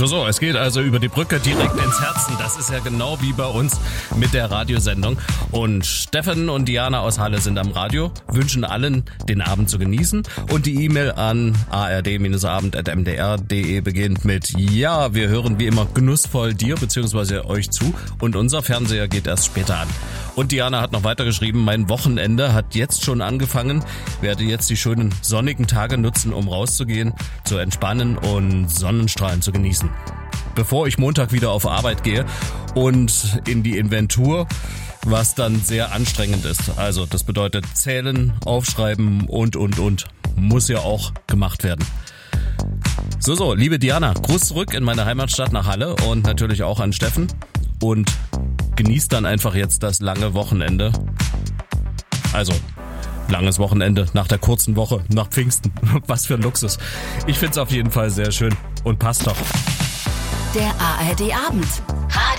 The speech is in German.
So, es geht also über die Brücke direkt ins Herzen. Das ist ja genau wie bei uns mit der Radiosendung. Und Steffen und Diana aus Halle sind am Radio, wünschen allen, den Abend zu genießen. Und die E-Mail an ard-abend@mdr.de beginnt mit: Ja, wir hören wie immer genussvoll dir bzw. euch zu. Und unser Fernseher geht erst später an. Und Diana hat noch weiter geschrieben: Mein Wochenende hat jetzt schon angefangen. Werde jetzt die schönen sonnigen Tage nutzen, um rauszugehen, zu entspannen und Sonnenstrahlen zu genießen. Bevor ich Montag wieder auf Arbeit gehe und in die Inventur, was dann sehr anstrengend ist. Also das bedeutet zählen, aufschreiben und. Muss ja auch gemacht werden. So, liebe Diana, Gruß zurück in meine Heimatstadt nach Halle und natürlich auch an Steffen. Und genießt dann einfach jetzt das lange Wochenende. Also, langes Wochenende nach der kurzen Woche, nach Pfingsten. Was für ein Luxus. Ich find's auf jeden Fall sehr schön und passt doch. Der ARD Abend.